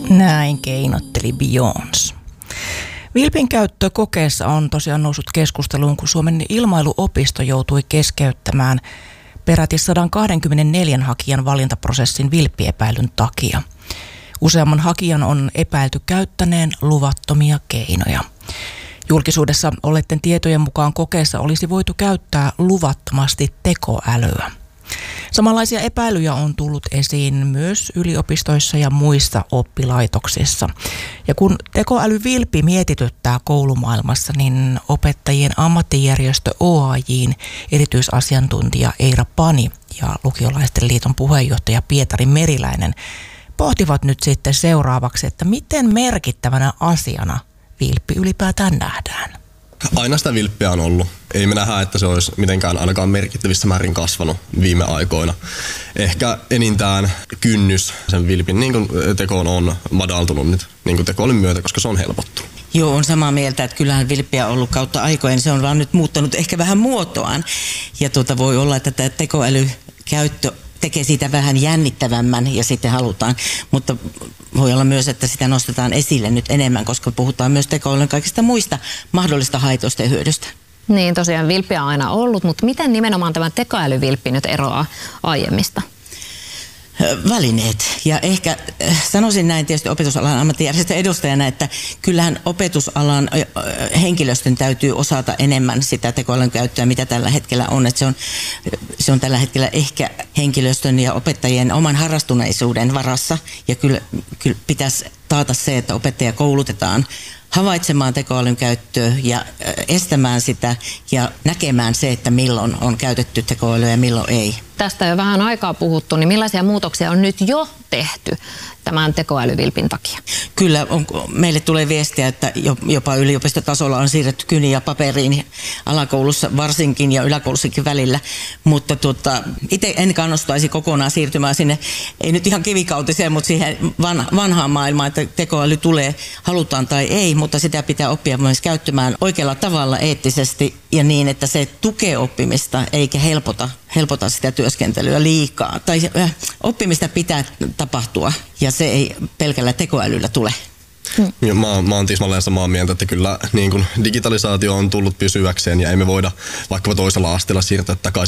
Näin keinotteli Beyoncé. Vilpin käyttö kokeessa on tosiaan noussut keskusteluun, kun Suomen ilmailuopisto joutui keskeyttämään peräti 124 hakijan valintaprosessin vilppiepäilyn takia. Useamman hakijan on epäilty käyttäneen luvattomia keinoja. Julkisuudessa olleiden tietojen mukaan kokeessa olisi voitu käyttää luvattomasti tekoälyä. Samanlaisia epäilyjä on tullut esiin myös yliopistoissa ja muissa oppilaitoksissa. Ja kun tekoälyvilppi mietityttää koulumaailmassa, niin opettajien ammattijärjestö OAJ:n erityisasiantuntija Eira Pani ja Lukiolaisten liiton puheenjohtaja Pietari Meriläinen pohtivat nyt sitten seuraavaksi, että miten merkittävänä asiana vilppi ylipäätään nähdään. Aina sitä vilppiä on ollut. Ei me nähdä, että se olisi mitenkään ainakaan merkittävissä määrin kasvanut viime aikoina. Ehkä enintään kynnys sen vilpin niin kuin tekoon on madaltunut nyt niin kuin tekoälyn myötä, koska se on helpottunut. Joo, on samaa mieltä, että kyllähän vilppiä on ollut kautta aikojen. Se on vaan nyt muuttanut ehkä vähän muotoaan. Ja voi olla, että tämä tekoälykäyttö tekee siitä vähän jännittävämmän ja sitten halutaan. Mutta voi olla myös, että sitä nostetaan esille nyt enemmän, koska puhutaan myös tekoälyn kaikista muista mahdollista haitoista ja hyödystä. Niin, tosiaan vilppiä on aina ollut, mutta miten nimenomaan tämä tekoälyvilppi nyt eroaa aiemmista? Välineet. Ja ehkä sanoisin näin tietysti opetusalan ammattijärjestön edustajana, että kyllähän opetusalan henkilöstön täytyy osata enemmän sitä tekoälyn käyttöä, mitä tällä hetkellä on. Että se on tällä hetkellä ehkä henkilöstön ja opettajien oman harrastuneisuuden varassa. Ja kyllä pitäisi taata se, että opettaja koulutetaan havaitsemaan tekoälyn käyttöä ja estämään sitä ja näkemään se, että milloin on käytetty tekoälyä ja milloin ei. Tästä jo vähän aikaa puhuttu, niin millaisia muutoksia on nyt jo tehty tämän tekoälyvilpin takia? Kyllä, meille tulee viestiä, että jopa yliopistotasolla on siirretty kyniä paperiin alakoulussa varsinkin ja yläkoulussakin välillä, mutta itse en kannustaisi kokonaan siirtymään sinne, ei nyt ihan kivikautiseen, mutta siihen vanhaan maailmaan, että tekoäly tulee, halutaan tai ei, mutta sitä pitää oppia myös käyttämään oikealla tavalla eettisesti ja niin, että se tukee oppimista eikä helpota sitä työskentelyä liikaa. Tai oppimista pitää tapahtua ja se ei pelkällä tekoälyllä tule. Mä oon tismalleen samaa mieltä, että kyllä niin kun digitalisaatio on tullut pysyväkseen ja emme voida vaikka toisella asteella siirtää takaisin